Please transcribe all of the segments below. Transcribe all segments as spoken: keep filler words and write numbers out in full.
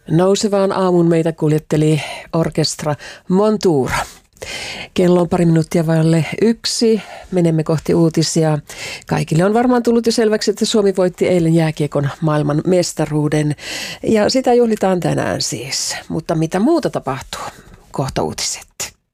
Nousevaan aamun meitä kuljetteli orkestra Montura. Kello on pari minuuttia vaille yksi. Menemme kohti uutisia. Kaikille on varmaan tullut jo selväksi, että Suomi voitti eilen jääkiekon maailman mestaruuden. Ja sitä juhlitaan tänään siis. Mutta mitä muuta tapahtuu? Kohta uutiset.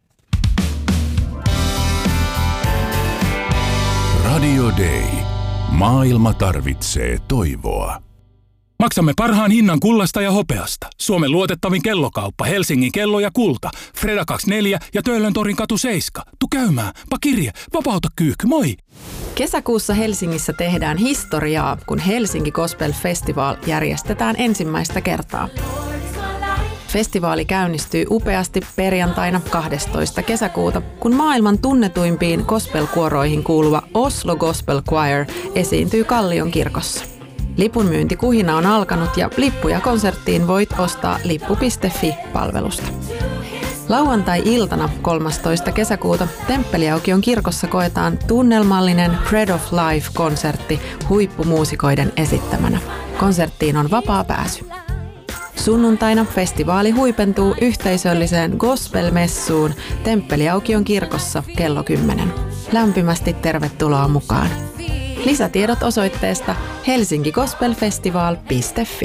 Radio Day. Maailma tarvitsee toivoa. Maksamme parhaan hinnan kullasta ja hopeasta. Suomen luotettavin kellokauppa, Helsingin kello ja kulta. Freda kaksikymmentäneljä ja Töölöntorin katu seitsemän. Tu käymään, pa kirje, vapauta kyyhky, moi! Kesäkuussa Helsingissä tehdään historiaa, kun Helsinki Gospel Festival järjestetään ensimmäistä kertaa. Festivaali käynnistyy upeasti perjantaina kahdestoista kesäkuuta, kun maailman tunnetuimpiin gospel-kuoroihin kuuluva Oslo Gospel Choir esiintyy Kallion kirkossa. Lipunmyyntikuhina on alkanut ja lippuja konserttiin voit ostaa lippu piste fi-palvelusta. Lauantai-iltana kolmastoista kesäkuuta Temppeliaukion kirkossa koetaan tunnelmallinen Bread of Life-konsertti huippumuusikoiden esittämänä. Konserttiin on vapaa pääsy. Sunnuntaina festivaali huipentuu yhteisölliseen gospel-messuun Temppeliaukion kirkossa kello kymmenen. Lämpimästi tervetuloa mukaan. Lisätiedot osoitteesta helsinki gospel festival piste fi.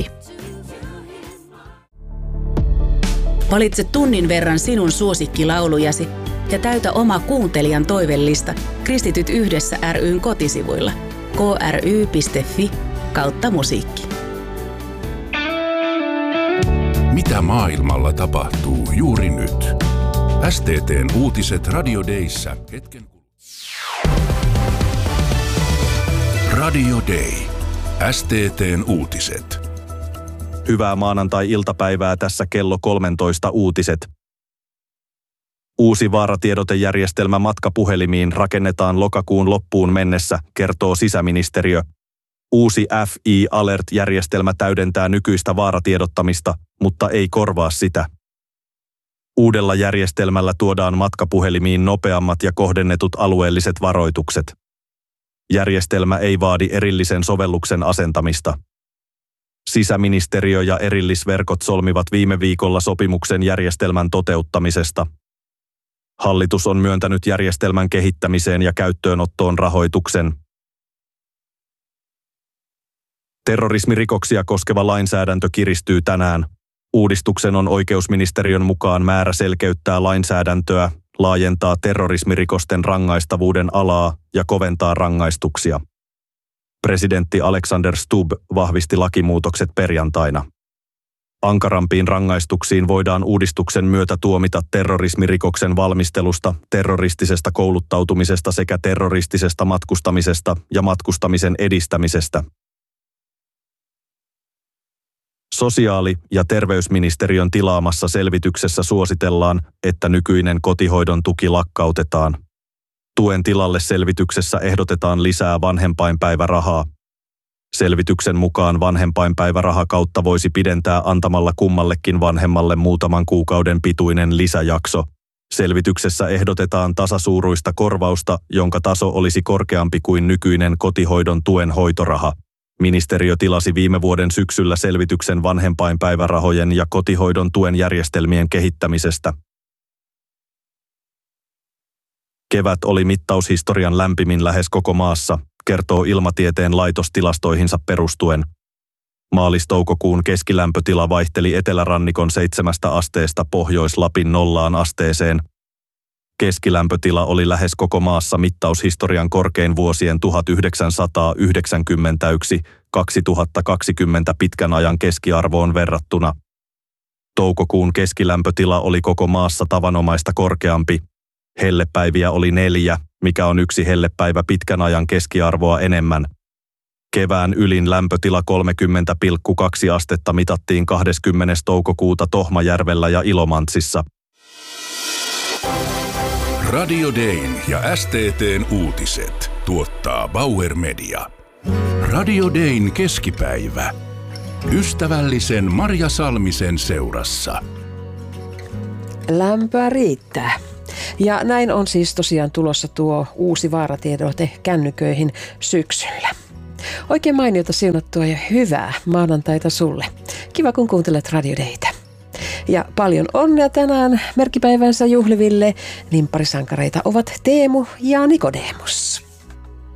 Valitse tunnin verran sinun suosikkilaulujasi ja täytä oma kuuntelijan toivellista Kristityt yhdessä ry:n kotisivuilla k r y piste f i kautta musiikki. Mitä maailmalla tapahtuu juuri nyt? S T T:n uutiset Radio Dayssä hetken. Radio Day. S T T:n uutiset. Hyvää maanantai-iltapäivää, tässä kello kolmetoista uutiset. Uusi vaaratiedotejärjestelmä matkapuhelimiin rakennetaan lokakuun loppuun mennessä, kertoo sisäministeriö. Uusi F I Alert-järjestelmä täydentää nykyistä vaaratiedottamista, mutta ei korvaa sitä. Uudella järjestelmällä tuodaan matkapuhelimiin nopeammat ja kohdennetut alueelliset varoitukset. Järjestelmä ei vaadi erillisen sovelluksen asentamista. Sisäministeriö ja erillisverkot solmivat viime viikolla sopimuksen järjestelmän toteuttamisesta. Hallitus on myöntänyt järjestelmän kehittämiseen ja käyttöönottoon rahoituksen. Terrorismirikoksia koskeva lainsäädäntö kiristyy tänään. Uudistuksen on oikeusministeriön mukaan määrä selkeyttää lainsäädäntöä, laajentaa terrorismirikosten rangaistavuuden alaa ja koventaa rangaistuksia. Presidentti Alexander Stubb vahvisti lakimuutokset perjantaina. Ankarampiin rangaistuksiin voidaan uudistuksen myötä tuomita terrorismirikoksen valmistelusta, terroristisesta kouluttautumisesta sekä terroristisesta matkustamisesta ja matkustamisen edistämisestä. Sosiaali- ja terveysministeriön tilaamassa selvityksessä suositellaan, että nykyinen kotihoidon tuki lakkautetaan. Tuen tilalle selvityksessä ehdotetaan lisää vanhempainpäivärahaa. Selvityksen mukaan vanhempainpäivärahakautta voisi pidentää antamalla kummallekin vanhemmalle muutaman kuukauden pituinen lisäjakso. Selvityksessä ehdotetaan tasasuuruista korvausta, jonka taso olisi korkeampi kuin nykyinen kotihoidon tuen hoitoraha. Ministeriö tilasi viime vuoden syksyllä selvityksen vanhempainpäivärahojen ja kotihoidon tuen järjestelmien kehittämisestä. Kevät oli mittaushistorian lämpimin lähes koko maassa, kertoo Ilmatieteen laitos tilastoihinsa perustuen. Maalis-toukokuun keskilämpötila vaihteli etelärannikon seitsemästä asteesta Pohjois-Lapin nollaan asteeseen. Keskilämpötila oli lähes koko maassa mittaushistorian korkein vuosien tuhatyhdeksänsataayhdeksänkymmentäyksi kaksituhattakaksikymmentä pitkän ajan keskiarvoon verrattuna. Toukokuun keskilämpötila oli koko maassa tavanomaista korkeampi. Hellepäiviä oli neljä, mikä on yksi hellepäivä pitkän ajan keskiarvoa enemmän. Kevään ylin lämpötila kolmekymmentä pilkku kaksi astetta mitattiin kahdeskymmenes toukokuuta Tohmajärvellä ja Ilomantsissa. Radio Dayn ja S T T:n uutiset tuottaa Bauer Media. Radio Dayn keskipäivä. Ystävällisen Marja Salmisen seurassa. Lämpöä riittää. Ja näin on siis tosiaan tulossa tuo uusi vaaratiedote kännyköihin syksyllä. Oikein mainiota, siunattua ja hyvää maanantaita sulle. Kiva, kun kuuntelet Radio Daytä. Ja paljon onnea tänään merkkipäivänsä juhliville. Limpparisankareita ovat Teemu ja Nikodemus.